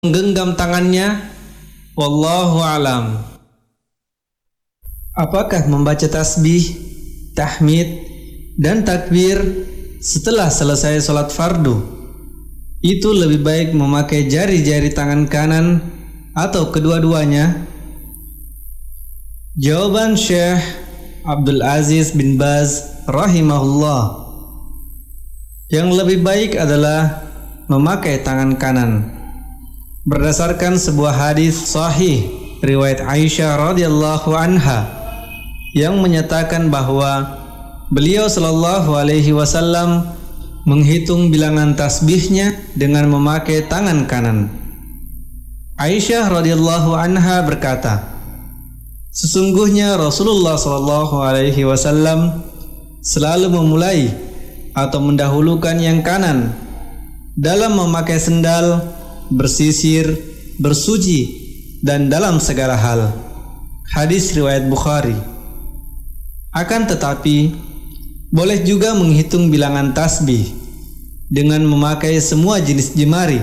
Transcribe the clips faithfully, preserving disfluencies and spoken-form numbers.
menggenggam tangannya. Wallahu alam. Apakah membaca tasbih, tahmid, dan takbir setelah selesai sholat fardu itu lebih baik memakai jari-jari tangan kanan atau kedua-duanya? Jawaban Syekh Abdul Aziz bin Baz rahimahullah, yang lebih baik adalah memakai tangan kanan, berdasarkan sebuah hadis sahih riwayat Aisyah radhiyallahu anha yang menyatakan bahwa beliau sallallahu alaihi wasallam menghitung bilangan tasbihnya dengan memakai tangan kanan. Aisyah radhiyallahu anha berkata, sesungguhnya Rasulullah sallallahu alaihi wasallam selalu memulai atau mendahulukan yang kanan dalam memakai sendal, bersisir, bersuci, dan dalam segala hal. Hadis riwayat Bukhari. Akan tetapi, boleh juga menghitung bilangan tasbih dengan memakai semua jenis jemari,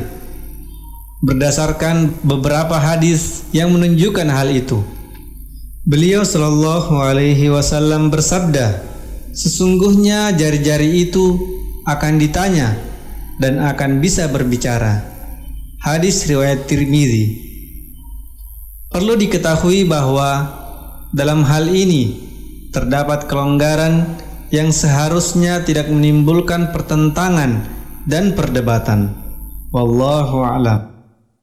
berdasarkan beberapa hadis yang menunjukkan hal itu. Beliau sallallahu alaihi wasallam bersabda, sesungguhnya jari-jari itu akan ditanya dan akan bisa berbicara. Hadis riwayat Tirmidzi. Perlu diketahui bahwa dalam hal ini terdapat kelonggaran yang seharusnya tidak menimbulkan pertentangan dan perdebatan. Wallahu a'lam.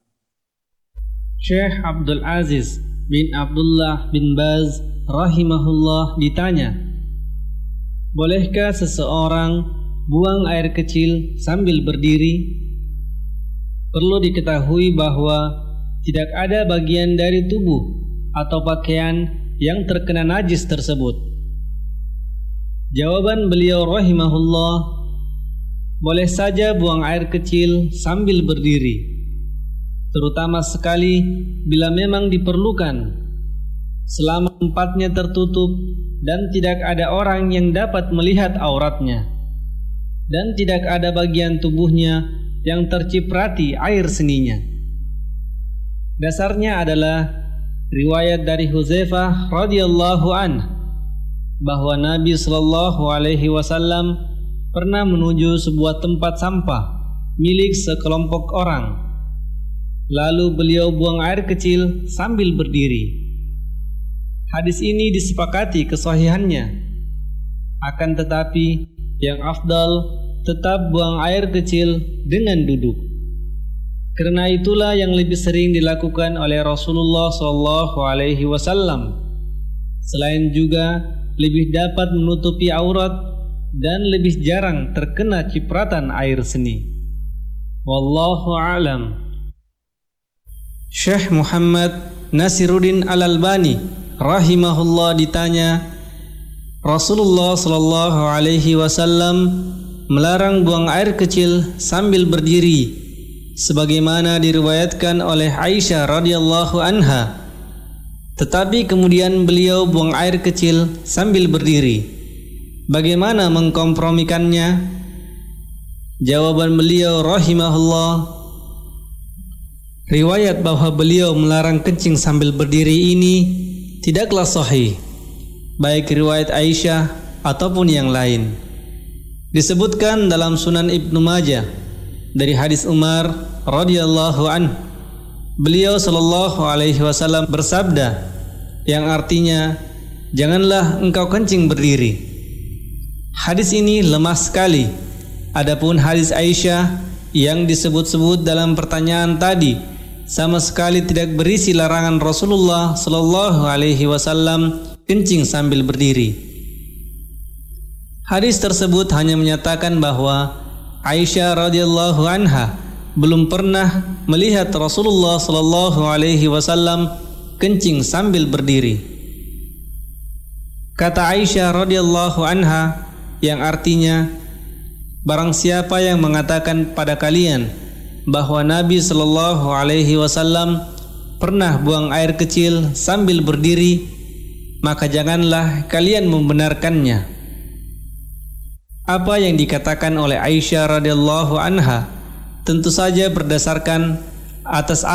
Syekh Abdul Aziz bin Abdullah bin Baz rahimahullah ditanya, bolehkah seseorang buang air kecil sambil berdiri? Perlu diketahui bahwa tidak ada bagian dari tubuh atau pakaian yang terkena najis tersebut. Jawaban beliau rahimahullah, boleh saja buang air kecil sambil berdiri, terutama sekali bila memang diperlukan, selama tempatnya tertutup dan tidak ada orang yang dapat melihat auratnya, dan tidak ada bagian tubuhnya yang terciprati air seninya. Dasarnya adalah riwayat dari Hudzaifah radhiyallahu anhu bahwa Nabi sallallahu alaihi wasallam pernah menuju sebuah tempat sampah milik sekelompok orang. Lalu beliau buang air kecil sambil berdiri. Hadis ini disepakati kesahihannya. Akan tetapi yang afdal tetap buang air kecil dengan duduk. Karena itulah yang lebih sering dilakukan oleh Rasulullah sallallahu alaihi wasallam. Selain juga lebih dapat menutupi aurat dan lebih jarang terkena cipratan air seni. Wallahu a'lam. Syekh Muhammad Nasiruddin Al-Albani rahimahullah ditanya, Rasulullah sallallahu alaihi wasallam melarang buang air kecil sambil berdiri, sebagaimana diriwayatkan oleh Aisyah radhiyallahu anha. Tetapi kemudian beliau buang air kecil sambil berdiri. Bagaimana mengkompromikannya? Jawaban beliau rahimahullah, riwayat bahwa beliau melarang kencing sambil berdiri ini tidaklah sahih, baik riwayat Aisyah ataupun yang lain. Disebutkan dalam Sunan Ibnu Majah dari hadis Umar radhiyallahu anhu, beliau sallallahu alaihi wasallam bersabda, yang artinya, janganlah engkau kencing berdiri. Hadis ini lemah sekali. Adapun hadis Aisyah yang disebut-sebut dalam pertanyaan tadi sama sekali tidak berisi larangan Rasulullah sallallahu alaihi wasallam kencing sambil berdiri. Hadis tersebut hanya menyatakan bahwa Aisyah radhiyallahu anha belum pernah melihat Rasulullah sallallahu alaihi wasallam kencing sambil berdiri. Kata Aisyah radhiyallahu anha yang artinya, barang siapa yang mengatakan pada kalian bahwa Nabi sallallahu alaihi wasallam pernah buang air kecil sambil berdiri, maka janganlah kalian membenarkannya. Apa yang dikatakan oleh Aisyah radhiyallahu anha tentu saja berdasarkan atas